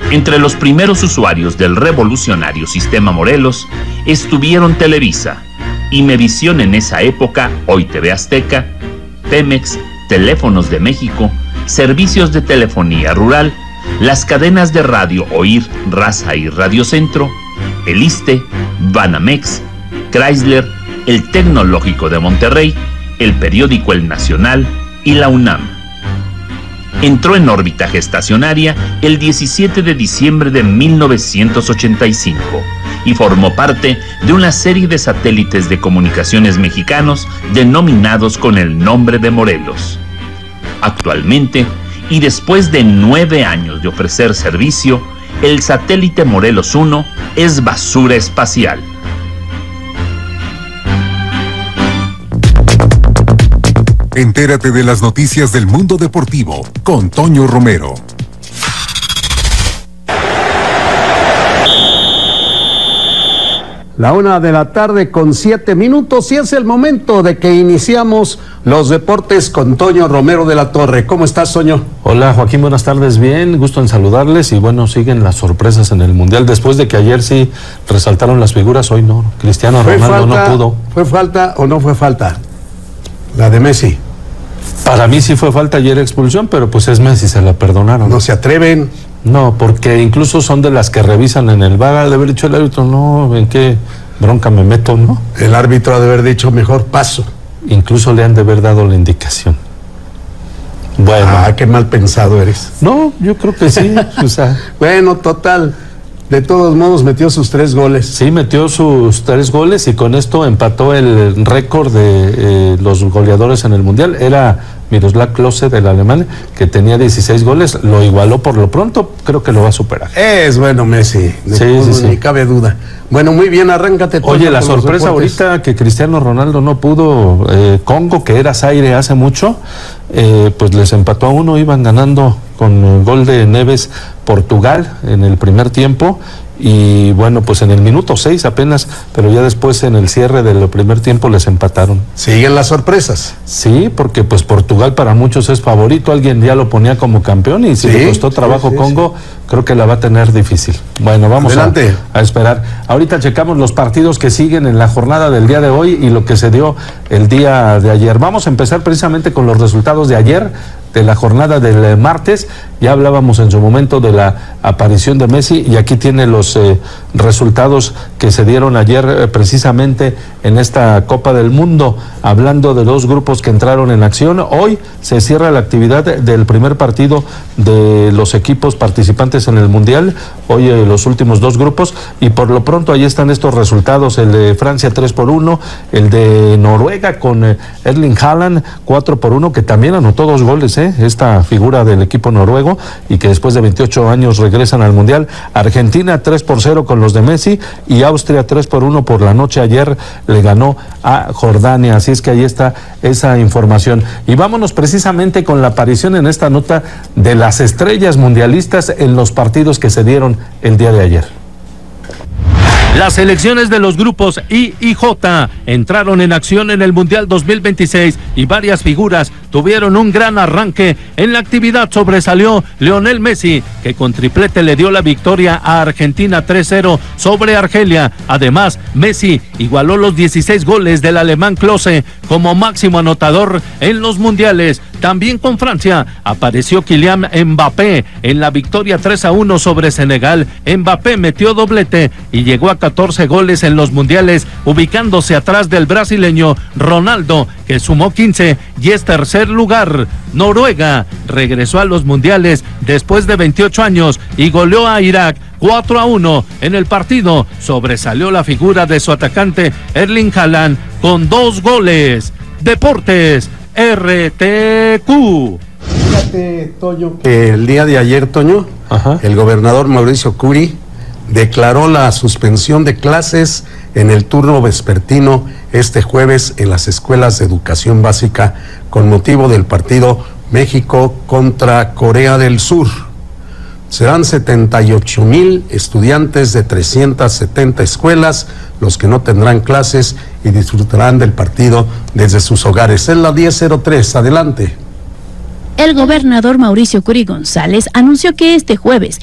Entre los primeros usuarios del revolucionario Sistema Morelos estuvieron Televisa, Imevisión en esa época, hoy TV Azteca, Pemex, Teléfonos de México, Servicios de Telefonía Rural, las cadenas de radio Oír, Raza y Radio Centro, el ISSSTE, Banamex, Chrysler, el Tecnológico de Monterrey, el periódico El Nacional y la UNAM. Entró en órbita gestacionaria el 17 de diciembre de 1985 y formó parte de una serie de satélites de comunicaciones mexicanos denominados con el nombre de Morelos. Actualmente, y después de 9 años de ofrecer servicio, el satélite Morelos 1 es basura espacial. Entérate de las noticias del mundo deportivo con Toño Romero. La 1:07 p.m. y es el momento de que iniciamos los deportes con Toño Romero de la Torre. ¿Cómo estás, Toño? Hola, Joaquín, buenas tardes, bien, gusto en saludarles y bueno, siguen las sorpresas en el Mundial. Después de que ayer sí resaltaron las figuras, hoy no, Cristiano Ronaldo no pudo. ¿Fue falta o no fue falta? La de Messi. Para mí sí fue falta ayer expulsión, pero pues es Messi, se la perdonaron. No se atreven. No, porque incluso son de las que revisan en el VAR, de haber dicho el árbitro, no, ¿en qué bronca me meto, no? El árbitro ha de haber dicho mejor paso. Incluso le han de haber dado la indicación. Bueno. Qué mal pensado eres. No, yo creo que sí, o sea. Bueno, total, de todos modos metió sus 3 goles. Sí, metió sus 3 goles y con esto empató el récord de los goleadores en el Mundial. Era Miroslav Klose del alemán, que tenía 16 goles, lo igualó por lo pronto, creo que lo va a superar. Es bueno Messi, ni cabe duda. Bueno, muy bien, arráncate. Oye, la sorpresa ahorita que Cristiano Ronaldo no pudo, Congo, que era Zaire hace mucho, pues les empató a 1, iban ganando con gol de Neves Portugal en el primer tiempo. Y bueno, pues en el minuto 6 apenas, pero ya después en el cierre del primer tiempo les empataron. ¿Siguen las sorpresas? Sí, porque pues Portugal para muchos es favorito, alguien ya lo ponía como campeón y si le costó trabajo Congo, creo que la va a tener difícil. Bueno, vamos a esperar. Ahorita checamos los partidos que siguen en la jornada del día de hoy y lo que se dio el día de ayer. Vamos a empezar precisamente con los resultados de ayer, de la jornada del martes. Ya hablábamos en su momento de la aparición de Messi y aquí tiene los resultados que se dieron ayer precisamente en esta Copa del Mundo, hablando de 2 grupos que entraron en acción. Hoy se cierra la actividad del primer partido de los equipos participantes en el Mundial, hoy los últimos 2 grupos, y por lo pronto ahí están estos resultados: el de Francia 3-1, el de Noruega con Erling Haaland 4-1, que también anotó 2 goles, esta figura del equipo noruego, y que después de 28 años regresan al Mundial. Argentina 3-0 con los de Messi, y Austria 3-1 por la noche ayer le ganó a Jordania. Así es que ahí está esa información. Y vámonos precisamente con la aparición en esta nota de las estrellas mundialistas en los partidos que se dieron el día de ayer. Las selecciones de los grupos I y J entraron en acción en el Mundial 2026 y varias figuras tuvieron un gran arranque. En la actividad sobresalió Lionel Messi, que con triplete le dio la victoria a Argentina 3-0 sobre Argelia. Además, Messi igualó los 16 goles del alemán Klose como máximo anotador en los mundiales. También con Francia apareció Kylian Mbappé en la victoria 3-1 sobre Senegal. Mbappé metió doblete y llegó a 14 goles en los mundiales, ubicándose atrás del brasileño Ronaldo, que sumó 15 y es tercer lugar. Noruega regresó a los mundiales después de 28 años y goleó a Irak 4-1. En el partido sobresalió la figura de su atacante Erling Haaland con 2 goles. Deportes RTQ. Fíjate, Toño, que el día de ayer, Toño, el gobernador Mauricio Curi declaró la suspensión de clases en el turno vespertino este jueves en las escuelas de educación básica con motivo del partido México contra Corea del Sur. Serán 78,000 estudiantes de 370 escuelas los que no tendrán clases y disfrutarán del partido desde sus hogares. Es la 10:03, adelante. El gobernador Mauricio Curi González anunció que este jueves